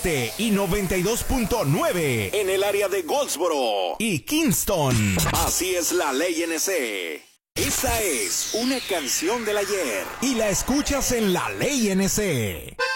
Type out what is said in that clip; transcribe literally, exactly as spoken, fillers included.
Este y noventa y dos punto nueve en el área de Goldsboro y Kingston. Así es la ley N C. Esta es una canción del ayer y la escuchas en la ley N C.